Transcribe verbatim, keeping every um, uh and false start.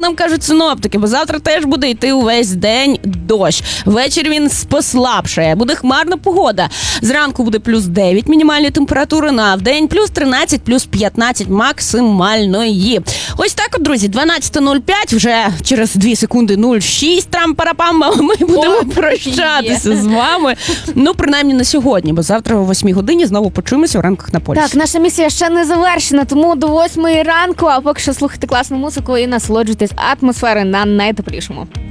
нам кажуть синоптики, бо завтра теж буде йти увесь день дощ. Ввечері він послабшає, буде хмарна погода. Зранку буде плюс дев'ять мінімальної температури, на вдень плюс тринадцять, плюс п'ятнадцять максимальної. Ось так от, друзі, дванадцята нуль п'ять, вже через дві секунди нуль шість, трам-парапам, ми будемо О, прощатися є. з вами. Ну, принаймні на сьогодні, бо завтра о восьмій годині знову почуємося у ранках на полі. Так, наша місія ще не завершена, тому до восьмої ранку, а поки що слухайте класну музику і насолоджуйтесь атмосферою на найтеплішому.